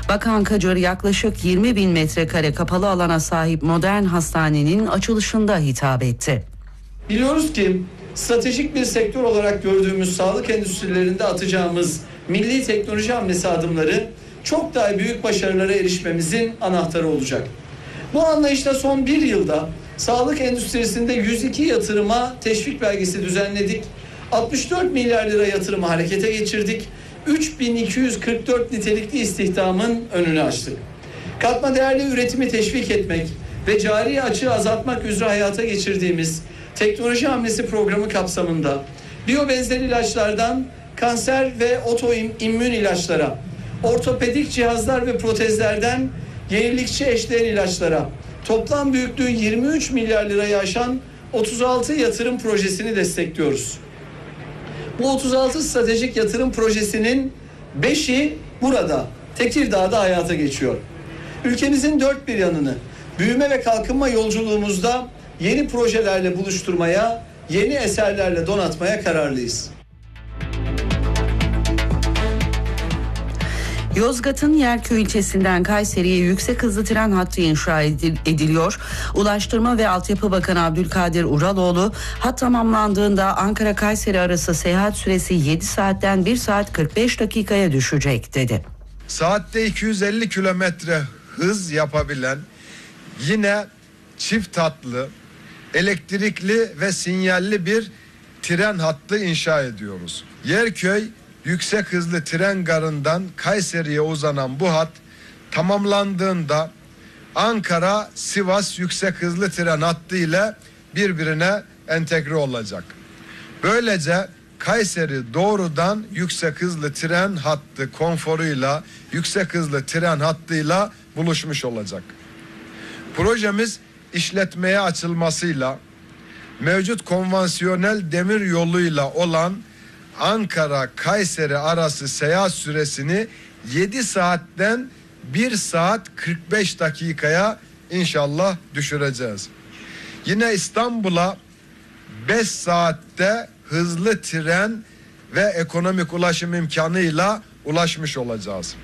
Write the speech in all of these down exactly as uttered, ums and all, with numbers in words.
Bakan Kacır yaklaşık yirmi bin metrekare kapalı alana sahip modern hastanenin açılışında hitap etti. Biliyoruz ki stratejik bir sektör olarak gördüğümüz sağlık endüstrilerinde atacağımız milli teknoloji hamlesi adımları çok daha büyük başarılara erişmemizin anahtarı olacak. Bu anlayışla son bir yılda sağlık endüstrisinde yüz iki yatırıma teşvik belgesi düzenledik. altmış dört milyar lira yatırımı harekete geçirdik. üç bin iki yüz kırk dört nitelikli istihdamın önünü açtık. Katma değerli üretimi teşvik etmek ve cari açığı azaltmak üzere hayata geçirdiğimiz teknoloji hamlesi programı kapsamında biyobenzer ilaçlardan kanser ve otoimmün ilaçlara, ortopedik cihazlar ve protezlerden yenilikçi eşdeğer ilaçlara toplam büyüklüğü yirmi üç milyar lirayı aşan otuz altı yatırım projesini destekliyoruz. Bu otuz altı stratejik yatırım projesinin beşi burada Tekirdağ'da hayata geçiyor. Ülkemizin dört bir yanını büyüme ve kalkınma yolculuğumuzda yeni projelerle buluşturmaya, yeni eserlerle donatmaya kararlıyız. Yozgat'ın Yerköy ilçesinden Kayseri'ye yüksek hızlı tren hattı inşa ediliyor. Ulaştırma ve Altyapı Bakanı Abdülkadir Uraloğlu, hat tamamlandığında Ankara-Kayseri arası seyahat süresi yedi saatten bir saat kırk beş dakikaya düşecek dedi. Saatte iki yüz elli kilometre hız yapabilen, yine çift hatlı, elektrikli ve sinyalli bir tren hattı inşa ediyoruz. Yerköy yüksek hızlı tren garından Kayseri'ye uzanan bu hat tamamlandığında Ankara-Sivas yüksek hızlı tren hattı ile birbirine entegre olacak. Böylece Kayseri doğrudan yüksek hızlı tren hattı konforuyla, yüksek hızlı tren hattıyla buluşmuş olacak. Projemiz işletmeye açılmasıyla mevcut konvansiyonel demir yoluyla olan Ankara-Kayseri arası seyahat süresini yedi saatten bir saat kırk beş dakikaya inşallah düşüreceğiz. Yine İstanbul'a beş saatte hızlı tren ve ekonomik ulaşım imkanıyla ulaşmış olacağız.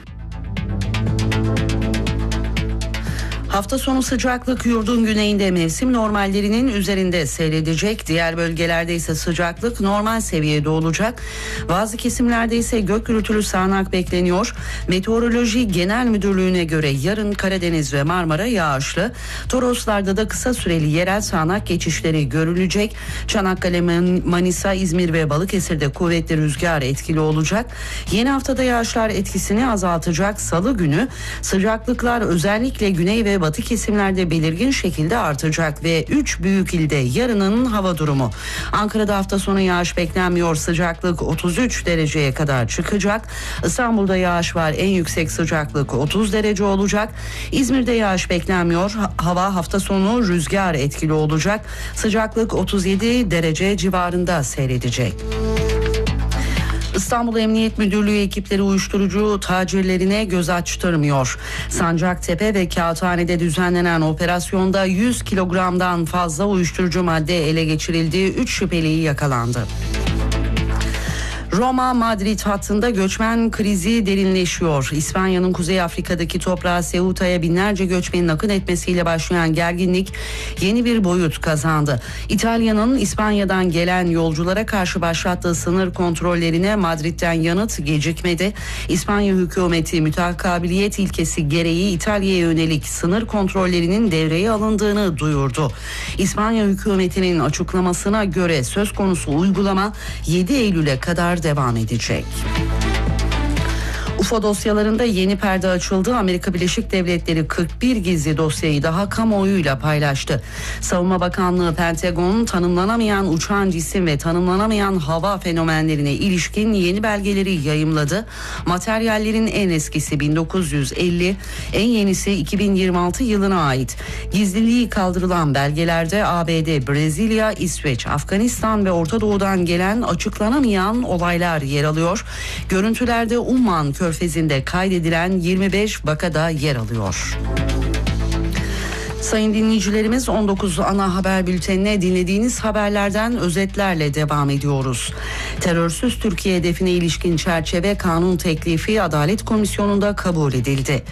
Hafta sonu sıcaklık yurdun güneyinde mevsim normallerinin üzerinde seyredecek. Diğer bölgelerde ise sıcaklık normal seviyede olacak. Bazı kesimlerde ise gök gürültülü sağanak bekleniyor. Meteoroloji Genel Müdürlüğü'ne göre yarın Karadeniz ve Marmara yağışlı. Toroslarda da kısa süreli yerel sağanak geçişleri görülecek. Çanakkale, Manisa, İzmir ve Balıkesir'de kuvvetli rüzgar etkili olacak. Yeni haftada yağışlar etkisini azaltacak. Salı günü sıcaklıklar özellikle güney ve batı kesimlerde belirgin şekilde artacak ve üç büyük ilde yarının hava durumu. Ankara'da hafta sonu yağış beklenmiyor. Sıcaklık otuz üç dereceye kadar çıkacak. İstanbul'da yağış var. En yüksek sıcaklık otuz derece olacak. İzmir'de yağış beklenmiyor. Hava hafta sonu rüzgar etkili olacak. Sıcaklık otuz yedi derece civarında seyredecek. İstanbul Emniyet Müdürlüğü ekipleri uyuşturucu tacirlerine göz açtırmıyor. Sancaktepe ve Kağıthane'de düzenlenen operasyonda yüz kilogramdan fazla uyuşturucu madde ele geçirildi. üç şüpheliyi yakalandı. Roma-Madrid hattında göçmen krizi derinleşiyor. İspanya'nın Kuzey Afrika'daki toprağı Ceuta'ya binlerce göçmenin akın etmesiyle başlayan gerginlik yeni bir boyut kazandı. İtalya'nın İspanya'dan gelen yolculara karşı başlattığı sınır kontrollerine Madrid'den yanıt gecikmedi. İspanya hükümeti mütakabiliyet ilkesi gereği İtalya'ya yönelik sınır kontrollerinin devreye alındığını duyurdu. İspanya hükümetinin açıklamasına göre söz konusu uygulama yedi Eylül'e kadar devam edecek. U F O dosyalarında yeni perde açıldı. Amerika Birleşik Devletleri kırk bir gizli dosyayı daha kamuoyuyla paylaştı. Savunma Bakanlığı Pentagon tanımlanamayan uçan cisim ve tanımlanamayan hava fenomenlerine ilişkin yeni belgeleri yayımladı. Materyallerin en eskisi bin dokuz yüz elli, en yenisi iki bin yirmi altı yılına ait. Gizliliği kaldırılan belgelerde A B D, Brezilya, İsveç, Afganistan ve Orta Doğu'dan gelen açıklanamayan olaylar yer alıyor. Görüntülerde Umman Körfezi'nde kaydedilen yirmi beş vakada yer alıyor. Sayın dinleyicilerimiz, on dokuz ana haber bültenine dinlediğiniz haberlerden özetlerle devam ediyoruz. Terörsüz Türkiye hedefine ilişkin çerçeve kanun teklifi Adalet Komisyonu'nda kabul edildi.